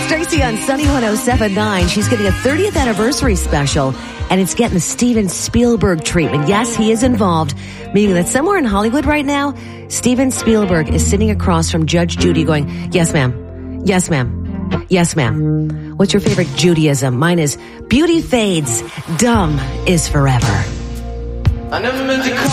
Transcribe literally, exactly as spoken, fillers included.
Tracy on Sunny one oh seven point nine. She's getting a thirtieth anniversary special, and it's getting the Steven Spielberg treatment. Yes, he is involved, meaning that somewhere in Hollywood right now, Steven Spielberg is sitting across from Judge Judy going, yes, ma'am. Yes, ma'am. Yes, ma'am. What's your favorite Judaism? Mine is beauty fades, dumb is forever. I never meant to call